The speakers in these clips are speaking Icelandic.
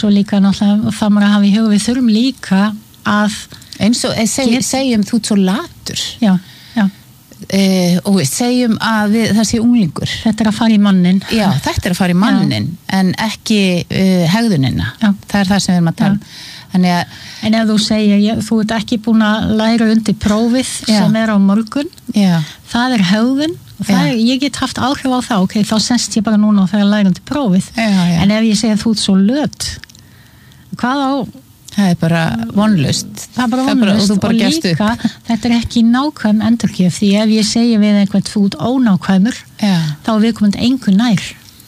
svo líka náttúrulega það maður að hafa í huga við þurfum líka að eins og segjum þú ert svo latur já og við segjum að það sé unglingur þetta að fara í mannin já, þetta að fara í mannin en ekki hegðunina það það sem við erum að tala þannig að en ef þú segir, þú ert ekki búin að læra undir prófið sem á morgun það hegðun og ég get haft áhrif á það ok, þá sest ég bara núna og það læra undir prófið en ef ég segi að þú ert svo löt hvað á það bara vonlaust það bara vonlaust og líka þetta ekki nákvæm endurgjöf því ef ég segi við einhvern þú ert ónákvæmur þá við komum engu nær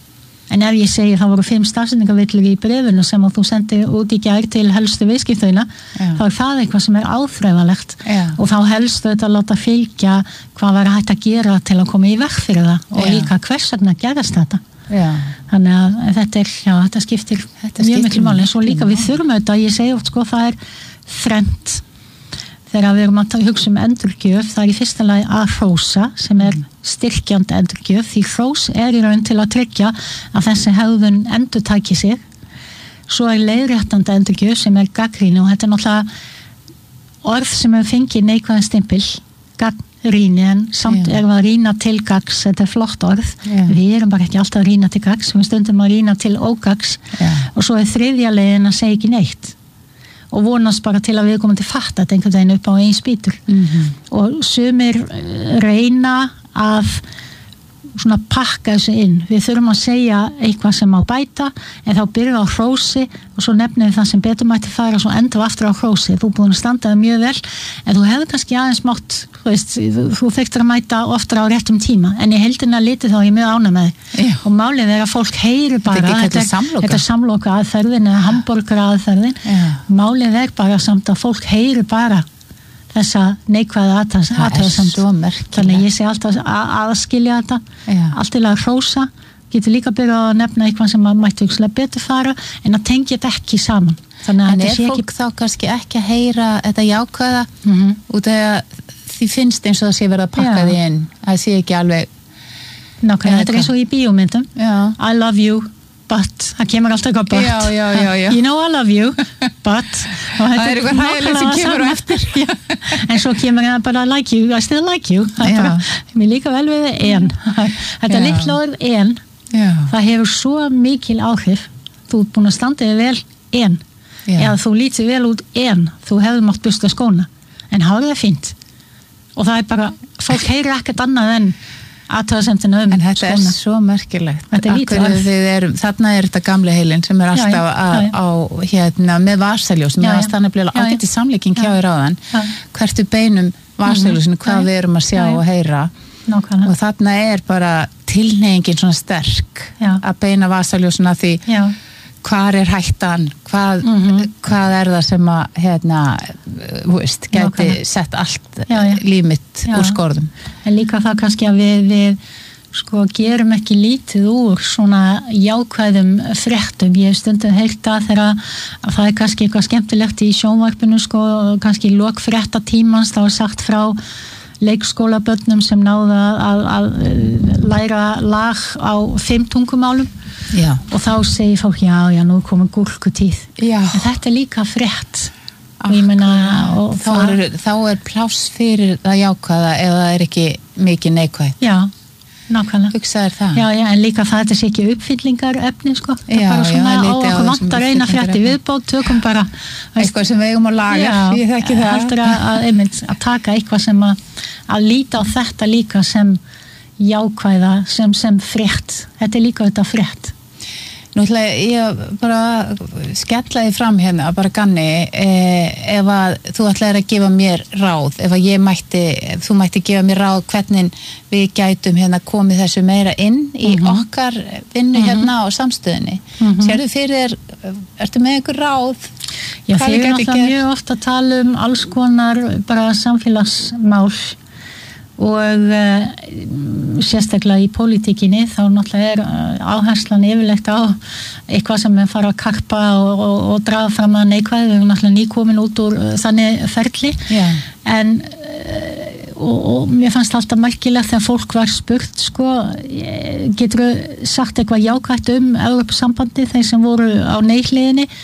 en ef ég segi það voru 5 stafsendingavillur í bréfinu sem þú sendi út í gær til helstu viðskiptauna þá það eitthvað sem áþreifanlegt og þá helstu þetta að láta fylgja hvað væri hægt að gera til að koma í veg fyrir það og líka hvers vegna gerast þetta þannig að þetta skiptir mjög miklu máli en svo líka við þurfum auðvitað ég segi oft sko það þrennt þegar við erum að hugsa endurgjöf það í fyrsta lagi að hrósa sem styrkjandi endurgjöf því hrós í raun til að tryggja að þessi hegðun endurtaki sig svo leiðréttandi endurgjöf sem gagnrýni og þetta náttúrulega orð sem við fengið neikvæðan stimpil gagnrýni en samt við að rýna til gagns þetta flott orð við erum bara ekki alltaf að rýna til gagns við stundum að rýna til ógagns og svo þriðja leiðin að segja ekki neitt og vonast bara til að við komum til fatta þetta einhvern veginn upp á einn spýtur og sumir reyna að svona pakka þessu inn við þurfum að segja eitthvað sem má bæta en þá byrjum við á hrósi og svo nefnum við það sem betur mætti fara og svo endum við aftur á hrósi þú búin að standa það mjög vel en þú hefur kannski aðeins mátt þú þurftir að mæta oftar á réttum tíma en í heildina liti þá ég mjög ánægð með og málið að fólk heyri bara þetta samloka aðferðin eða hamborgara aðferðin málið bara samt að fólk heyri bara þessa neikvæða aðtöðasamt þannig ég sé alltaf aðskilja þetta allt til að hrósa getur líka byrjað að nefna eitthvað sem maður mætti hugsalega betur fara en að tengja þetta ekki saman þannig að en fólk þá kannski ekki að heyra þetta jákvæða út að því finnst eins og það sé verið að pakka því inn að sé ekki alveg nákvæmlega, þetta eins og í bíómyndum I love you but, það kemur alltaf eitthvað but you know I love you but það eitthvað hægileg sem kemur á eftir en svo kemur það bara like you, I still like you mér líka vel við en þetta litla orð en það hefur svo mikil áhrif þú ert búin að standa þig vel en eða þú lítið vel út en þú hefur mátt busta skóna en hárið fínt og það bara, fólk heyrir ekkert annað en aðtöðasemdina en þetta svo merkilegt þarna þetta gamle heilin sem alltaf á með vasaljós með aðstæðanlega ágætt í samlíking hjá þér áðan hvertu beinum vasaljósinu hvað við erum að sjá og heyra og þarna bara tilhneigingin svona sterk að beina vasaljósinu því hvað hættan hvað það sem að gæti sett allt líf mitt úr skorðum en líka það kannski að við gerum ekki lítið úr svona jákvæðum fréttum ég hef stundum heyrt að þegar það kannski eitthvað skemmtilegt í sjónvarpinu kannski í lok fréttatímans þá sagt frá leikskólabörnum sem náða að læra lag á 5 tungumálum og þá segir fólk já, nú komum gúrkutíð en þetta líka frétt og ég meina þá pláss fyrir það jákvæða eða það ekki mikið neikvæð nákvæmlega hugsaðir það en líka það sé ekki uppfyllingar efni það bara svona á okkur vantar eina frétti viðbót tökum bara eitthvað sem við eigum að laga ég þekki það heldur að taka eitthvað sem að líta á þetta líka sem jákvæða sem frétt þetta líka þetta frétt Nú ætla ég bara skella því fram hérna bara ganni ef að þú ætlaðir að gefa mér ráð ef að þú mætti gefa mér ráð hvernig við gætum hérna komið þessu meira inn í okkar vinnu hérna á samstöðinni sérðu fyrir ertu með einhver ráð? Já, þeir eru náttúrulega mjög oft að tala alls konar bara samfélagsmál og sérstaklega í pólitíkinni þá náttúrulega áherslan yfirlegt á eitthvað sem fara að karpa og draga fram að neikvæð við erum náttúrulega nýkomin út úr þannig ferli en og mér fannst alltaf merkilegt þegar fólk var spurt getur sagt eitthvað jákvætt Evrópusambandi þeir sem voru á nei-hliðinni